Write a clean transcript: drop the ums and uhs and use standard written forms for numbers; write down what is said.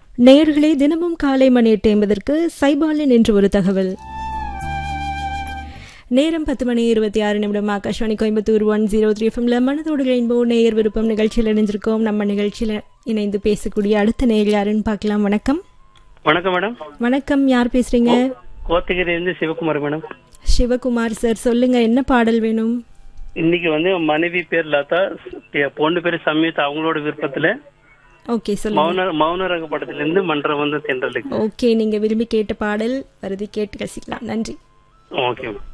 நேயர்களே, தினமும் காலை மணி 8:50 சைபாலின் என்று ஒரு தகவல். நேரம் 10:26 ஆகாஷ்வாணி கோயம்புத்தூர் 103 எஃப்எம்ல மனதோடு ரெயின்போ நேயர் விருப்பம் நிகழ்ச்சியில் இணைஞ்சிருக்கோம். நம்ம நிகழ்ச்சியில இணைந்து பேசக்கூடிய அடுத்த நேயர் யாருன்னு பார்க்கலாம். வணக்கம். வணக்கம் மேடம். வணக்கம், யார் பேசுறீங்க? கோத்தகிரியிலிருந்து சிவகுமார் மேடம். சிவகுமார் சார், சொல்லுங்க, என்ன பாடல் வேணும்? இன்னைக்கு மனைவி பேர் லதா, பொண்ணு பேரு சம்யுதா, அவங்களோட விருப்பத்துல ஓகே, சொல்லுங்க. மௌனரங்க படத்துல இருந்து மன்றம் வந்து தென்றலுக்கு. ஓகே, நீங்க விரும்பி கேட்ட பாடல் வருது, கேட்டு ரசிக்கலாம். நன்றி. ஓகே.